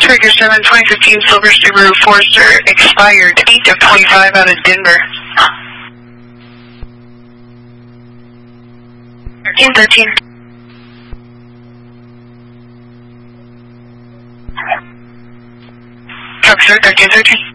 Trigger 7, 2015 Silver Subaru Forester, expired 8 of 25 out of Denver. In 13. Copy, sir, 1313.